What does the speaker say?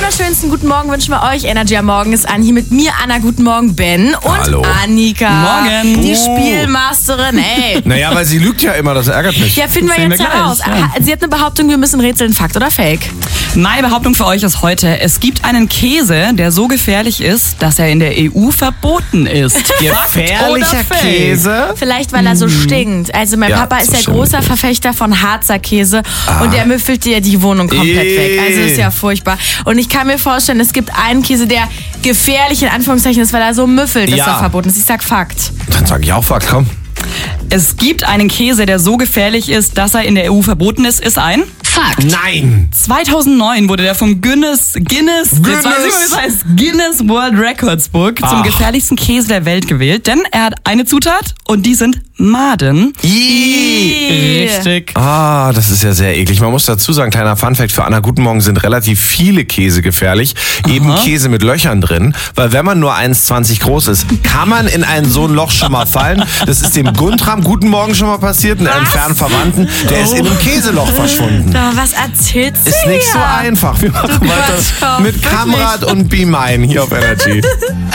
wunderschönsten guten Morgen wünschen wir euch. Energy am Morgen ist an. Hier mit mir, Anna. Guten Morgen, Ben. Und Hallo. Annika. Morgen. Die Spielmasterin. Ey. Naja, weil sie lügt ja immer, das ärgert mich. Ja, finden wir sehen jetzt wir heraus. gleich, ja. Sie hat eine Behauptung, wir müssen rätseln. Fakt oder Fake? Meine Behauptung für euch ist heute, es gibt einen Käse, der so gefährlich ist, dass er in der EU verboten ist. Gefährlicher Fake? Käse? Vielleicht, weil er so stinkt. Also mein Ja, Papa ist das ja stimmt. großer Verfechter von Harzer Käse und der müffelt dir die Wohnung komplett weg. Also ist ja furchtbar. Und ich kann mir vorstellen, es gibt einen Käse, der gefährlich in Anführungszeichen ist, weil er so müffelt, dass Ja. er verboten ist. Ich sag Fakt. Dann sag ich auch Fakt, komm. Es gibt einen Käse, der so gefährlich ist, dass er in der EU verboten ist. Ist ein Fakt. Nein! 2009 wurde der vom Guinness World Records Book zum gefährlichsten Käse der Welt gewählt, denn er hat eine Zutat und die sind Maden. Richtig. Ah, das ist ja sehr eklig. Man muss dazu sagen, kleiner Funfact für Anna, guten Morgen, sind relativ viele Käse gefährlich. Eben Käse mit Löchern drin, weil wenn man nur 1,20 groß ist, kann man in so ein Loch schon mal fallen. Das ist dem Guntram guten Morgen schon mal passiert, einem entfernten Verwandten. Der ist in einem Käseloch verschwunden. Aber was erzählt sie? Ist nicht so einfach. Wir machen weiter Quatsch, mit Kamrat und Be Mine hier auf Energy.